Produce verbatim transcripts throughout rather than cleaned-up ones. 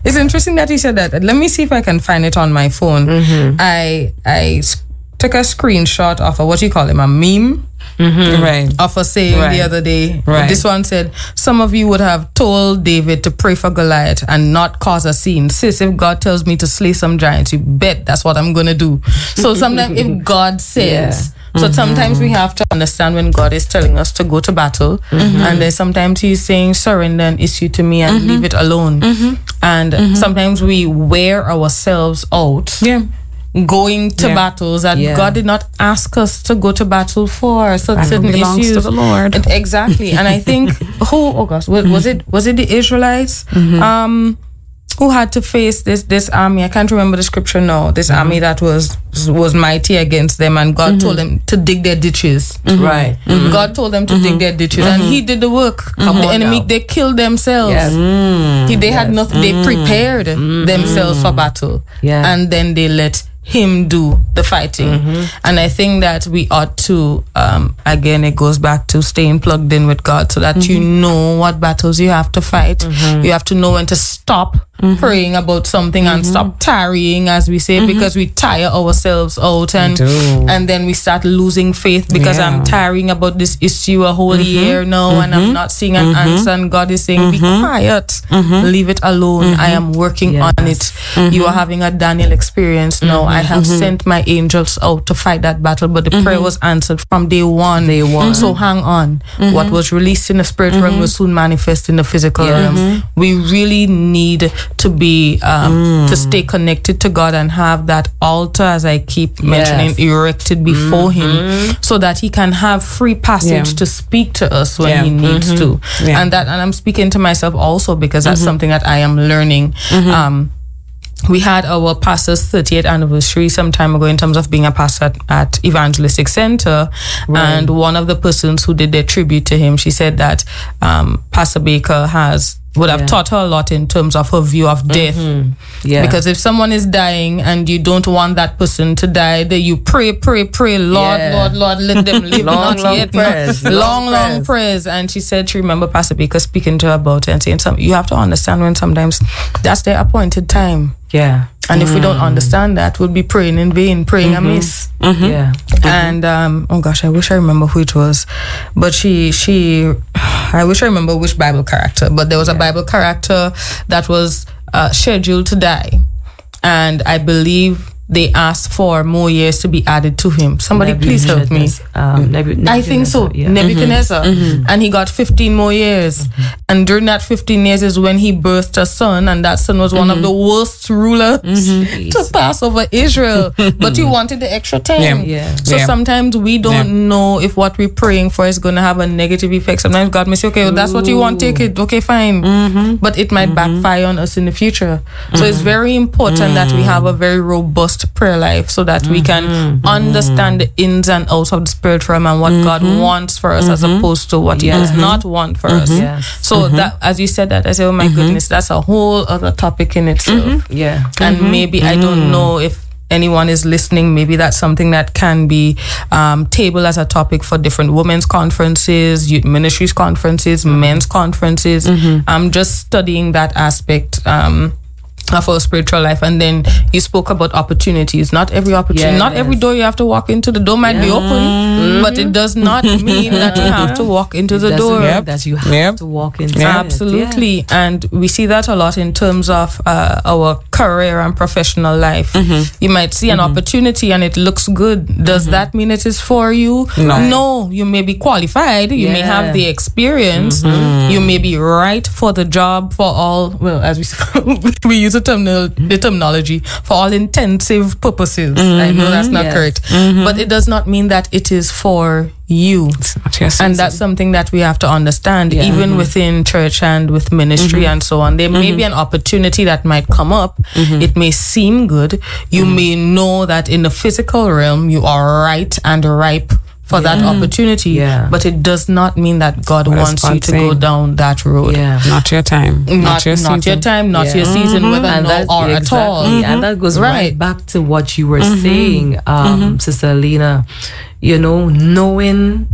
It's interesting that he said that. Let me see if I can find it on my phone. Mm-hmm. I I took a screenshot of a, what you call him, a meme. Mm-hmm. Right. Of a saying right. the other day. Right. This one said, some of you would have told David to pray for Goliath and not cause a scene. Sis, if God tells me to slay some giants, you bet that's what I'm going to do. So sometimes if God says... Yeah. So mm-hmm. sometimes we have to understand when God is telling us to go to battle, mm-hmm. and then sometimes He's saying, surrender an issue to me and mm-hmm. leave it alone. Mm-hmm. And mm-hmm. sometimes we wear ourselves out. Yeah. Going to yeah. battles that yeah. God did not ask us to go to battle for. So certain belongs issues to the Lord. And exactly. And I think who oh gosh, was, was it was it the Israelites mm-hmm. um who had to face this this army? I can't remember the scripture now. This mm-hmm. army that was was mighty against them, and God mm-hmm. told them to dig their ditches. Mm-hmm. Right. Mm-hmm. God told them to mm-hmm. dig their ditches, mm-hmm. and He did the work. Mm-hmm. The enemy now. They killed themselves. Yes. Mm-hmm. He, they yes. had nothing. Mm-hmm. They prepared mm-hmm. themselves for battle, yeah. and then they let Him do the fighting. Mm-hmm. And I think that we ought to um again it goes back to staying plugged in with God, so that mm-hmm. you know what battles you have to fight. Mm-hmm. You have to know when to stop mm-hmm. praying about something mm-hmm. and stop tarrying, as we say, mm-hmm. because we tire ourselves out, and and then we start losing faith because yeah. I'm tarrying about this issue a whole mm-hmm. year now mm-hmm. and I'm not seeing an mm-hmm. answer, and God is saying mm-hmm. be quiet, mm-hmm. leave it alone. Mm-hmm. I am working yes. on it. Mm-hmm. You are having a Daniel experience now. Mm-hmm. I have mm-hmm. sent my angels out to fight that battle, but the mm-hmm. prayer was answered from day one. Day one. Mm-hmm. So hang on. Mm-hmm. What was released in the spirit mm-hmm. realm will soon manifest in the physical yeah. realm. Mm-hmm. We really need to be um, mm. to stay connected to God and have that altar, as I keep mentioning, yes. erected before mm-hmm. Him, so that He can have free passage yeah. to speak to us when yeah. He needs mm-hmm. to. Yeah. And that, and I'm speaking to myself also, because that's mm-hmm. something that I am learning. Mm-hmm. Um, we had our pastor's thirtieth anniversary some time ago in terms of being a pastor at, at Evangelistic Center. Right. And one of the persons who did their tribute to him, she said that um, Pastor Baker has would have yeah. taught her a lot in terms of her view of death. Mm-hmm. Yeah. Because if someone is dying and you don't want that person to die, then you pray, pray, pray, Lord, yeah. Lord, Lord, let them live. long, not long yet. prayers. Long, long, long prayers. prayers. And she said she remember Pastor Baker speaking to her about it and saying, some, you have to understand when sometimes that's their appointed time. Yeah. And mm. if we don't understand that, we'll be praying in vain, praying mm-hmm. amiss. Mm-hmm. Yeah. Mm-hmm. And um, oh gosh, I wish I remember who it was, but she she, I wish I remember which Bible character. But there was yeah. a Bible character that was uh, scheduled to die, and I believe they asked for more years to be added to him. Somebody please help me. Um, Nebuchadnezzar, I think so. Yeah. Nebuchadnezzar. Mm-hmm. And he got fifteen more years. Mm-hmm. And during that fifteen years is when he birthed a son, and that son was mm-hmm. one of the worst rulers mm-hmm. to pass over Israel. But he wanted the extra time. Yeah. Yeah. So yeah. sometimes we don't yeah. know if what we're praying for is going to have a negative effect. Sometimes God may say, okay, well, that's what you want, take it. Okay, fine. Mm-hmm. But it might mm-hmm. backfire on us in the future. Mm-hmm. So it's very important mm-hmm. that we have a very robust prayer life, so that mm-hmm. we can mm-hmm. understand the ins and outs of the spirit realm and what mm-hmm. God wants for us mm-hmm. as opposed to what yeah. He does not want for mm-hmm. us. Yes. So mm-hmm. that, as you said that, I said, oh my mm-hmm. goodness, that's a whole other topic in itself. Mm-hmm. Yeah. And mm-hmm. maybe, mm-hmm. I don't know if anyone is listening, maybe that's something that can be um, tabled as a topic for different women's conferences, youth ministries conferences, mm-hmm. men's conferences. Mm-hmm. I'm just studying that aspect um, of our spiritual life. And then you spoke about opportunities. Not every opportunity, yes. not every door you have to walk into. The door might yeah. be open, mm-hmm. but it does not mean that you have to walk into it the door. Yep. That you have yep. to walk into. Yep. Absolutely. Yeah. And we see that a lot in terms of uh, our career and professional life. Mm-hmm. You might see an mm-hmm. opportunity and it looks good. Does mm-hmm. that mean it is for you? No. No. You may be qualified. You yeah. may have the experience. Mm-hmm. You may be right for the job for all, well, as we we use the, terminal, the terminology, for all intensive purposes. Mm-hmm. I know that's not yes. correct. Mm-hmm. But it does not mean that it is for you. And that's something that we have to understand, yeah. even mm-hmm. within church and with ministry mm-hmm. and so on. There mm-hmm. may be an opportunity that might come up. Mm-hmm. It may seem good. You mm-hmm. may know that in the physical realm, you are right and ripe for yeah. that opportunity, yeah. but it does not mean that God what wants you to saying? go down that road. Yeah. Not your time. Not, not your season. Not your time, not yeah. your season, mm-hmm. whether and no or exactly. at all. Mm-hmm. And that goes right. right back to what you were mm-hmm. saying, um, mm-hmm. Sister Alina. You know, knowing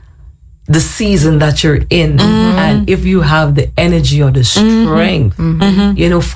the season that you're in, mm-hmm. and if you have the energy or the strength, mm-hmm. you know,